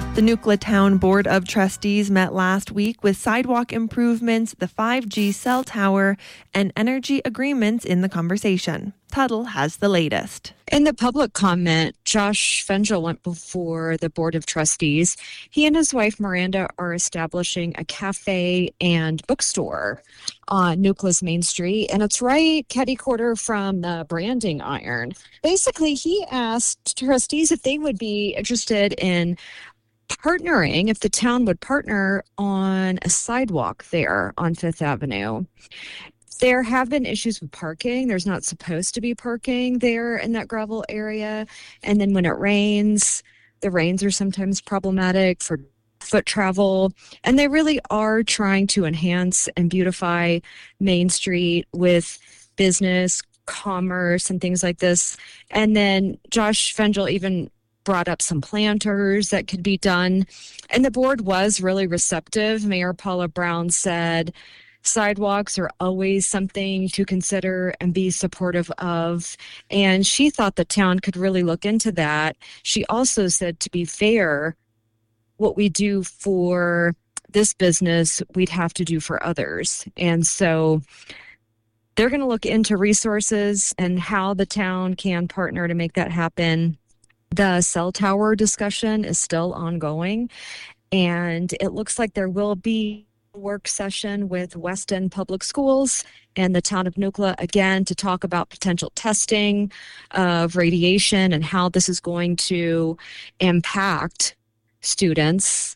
The Nukla Town Board of Trustees met last week with sidewalk improvements, the 5G cell tower, and energy agreements in the conversation. Tuttle has the latest. In the public comment, Josh Fengel went before the Board of Trustees. He and his wife, Miranda, are establishing a cafe and bookstore on Nukla's Main Street, and it's right catty-corner from the branding iron. Basically, he asked trustees if they would be interested in partnering, if the town would partner on a sidewalk there on Fifth Avenue. There have been issues with parking. There's not supposed to be parking there in that gravel area. And then when it rains, the rains are sometimes problematic for foot travel. And they really are trying to enhance and beautify Main Street with business, commerce, and things like this. And then Josh Fengel even brought up some planters that could be done. And the board was really receptive. Mayor Paula Brown said sidewalks are always something to consider and be supportive of. And she thought the town could really look into that. She also said, to be fair, what we do for this business, we'd have to do for others. And so they're going to look into resources and how the town can partner to make that happen. The cell tower discussion is still ongoing, and it looks like there will be a work session with West End Public Schools and the town of Nukla again to talk about potential testing of radiation and how this is going to impact students.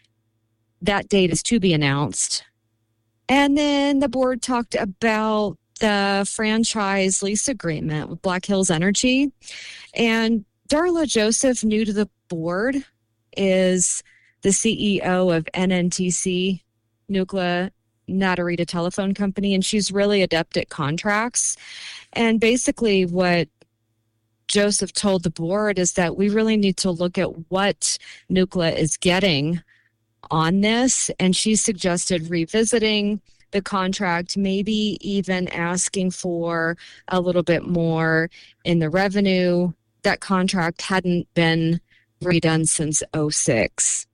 That date is to be announced. And then the board talked about the franchise lease agreement with Black Hills Energy, and Darla Joseph, new to the board, is the CEO of NNTC, Nukla Natarita Telephone Company, and she's really adept at contracts. And basically what Joseph told the board is that we really need to look at what Nukla is getting on this, and she suggested revisiting the contract, maybe even asking for a little bit more in the revenue. That contract hadn't been redone since '06.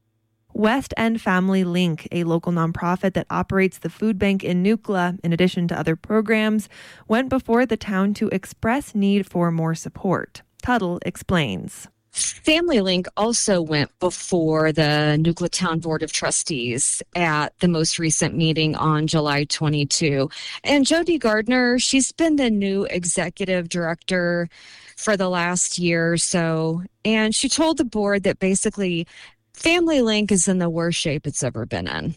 West End Family Link, a local nonprofit that operates the food bank in Nukla, in addition to other programs, went before the town to express need for more support. Tuttle explains. Family Link also went before the Nukla Town Board of Trustees at the most recent meeting on July 22. And Jody Gardner, she's been the new executive director for the last year or so. And she told the board that basically Family Link is in the worst shape it's ever been in.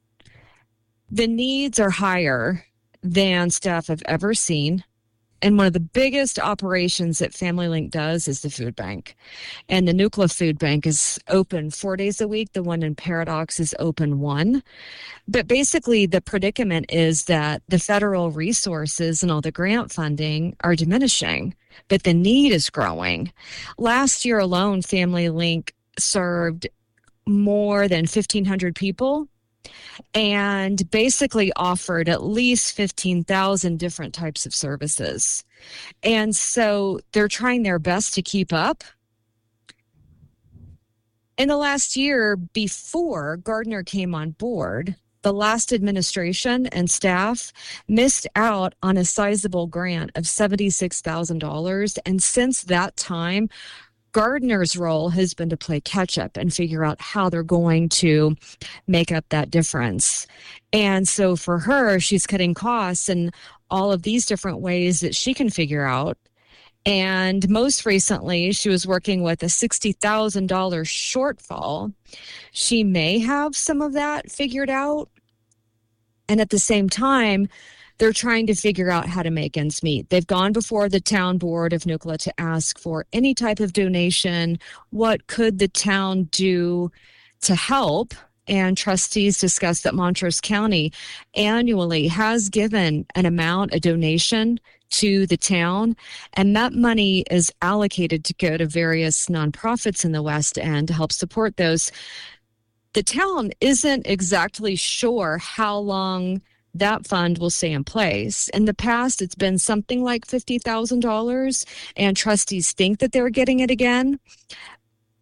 The needs are higher than staff have ever seen. And one of the biggest operations that Family Link does is the food bank. And the Nukla Food Bank is open 4 days a week. The one in Paradox is open 1. But basically, the predicament is that the federal resources and all the grant funding are diminishing, but the need is growing. Last year alone, Family Link served more than 1,500 people and basically offered at least 15,000 different types of services. And so they're trying their best to keep up. In the last year, before Gardner came on board, the last administration and staff missed out on a sizable grant of $76,000. And since that time, Gardner's role has been to play catch up and figure out how they're going to make up that difference. And so for her, she's cutting costs in all of these different ways that she can figure out. And most recently, she was working with a $60,000 shortfall. She may have some of that figured out. And at the same time, they're trying to figure out how to make ends meet. They've gone before the town board of Nukla to ask for any type of donation. What could the town do to help? And trustees discussed that Montrose County annually has given an amount, a donation to the town, and that money is allocated to go to various nonprofits in the West End to help support those. The town isn't exactly sure how long that fund will stay in place. In the past, it's been something like $50,000, and trustees think that they're getting it again.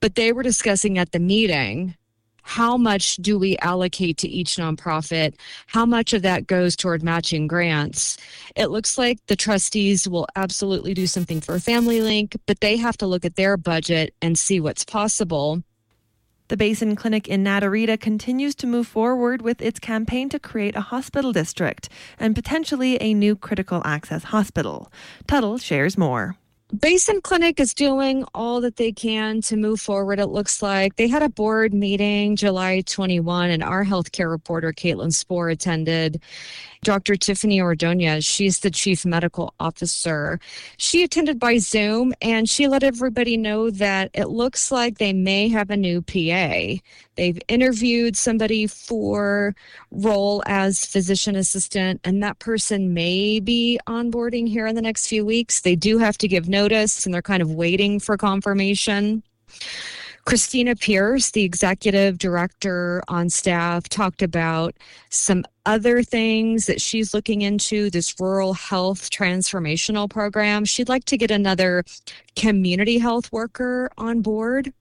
But they were discussing at the meeting, how much do we allocate to each nonprofit? How much of that goes toward matching grants? It looks like the trustees will absolutely do something for Family Link, but they have to look at their budget and see what's possible. The Basin Clinic in Natarita continues to move forward with its campaign to create a hospital district and potentially a new critical access hospital. Tuttle shares more. Basin Clinic is doing all that they can to move forward, it looks like. They had a board meeting July 21, and our healthcare reporter, Caitlin Spohr, attended. Dr. Tiffany Ordonez, she's the chief medical officer. She attended by Zoom, and she let everybody know that it looks like they may have a new PA. They've interviewed somebody for role as physician assistant, and that person may be onboarding here in the next few weeks. They do have to give notice, and they're kind of waiting for confirmation. Christina Pierce, the executive director on staff, talked about some other things that she's looking into, this rural health transformational program. She'd like to get another community health worker on board.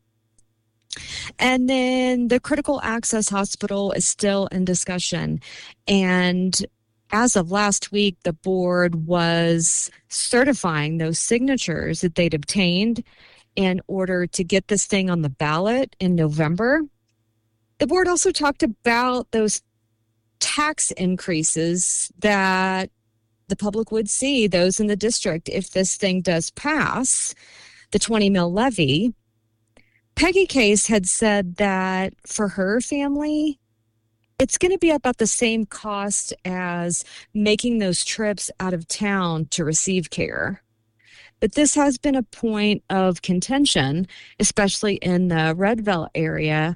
And then the critical access hospital is still in discussion. And as of last week, the board was certifying those signatures that they'd obtained in order to get this thing on the ballot in November. The board also talked about those tax increases that the public would see, those in the district, if this thing does pass, the 20 mil levy. Peggy Case had said that for her family, it's going to be about the same cost as making those trips out of town to receive care. But this has been a point of contention, especially in the Redville area,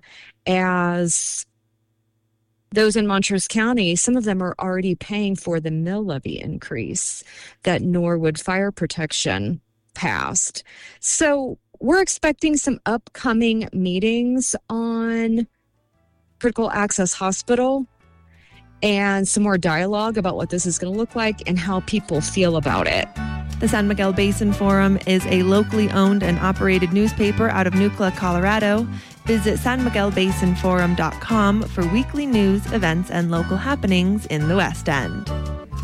as those in Montrose County, some of them are already paying for the mill levy increase that Norwood Fire Protection passed. So we're expecting some upcoming meetings on Critical Access Hospital and some more dialogue about what this is going to look like and how people feel about it. The San Miguel Basin Forum is a locally owned and operated newspaper out of Nucla, Colorado. Visit sanmiguelbasinforum.com for weekly news, events, and local happenings in the West End.